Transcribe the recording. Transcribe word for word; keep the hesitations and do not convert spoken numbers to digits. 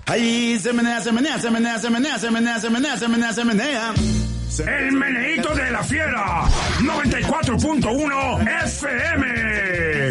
Ahí se menea, se menea, se menea, se menea, se menea, se menea, se menea, se menea. El meneíto de la fiera, noventa y cuatro punto uno F M.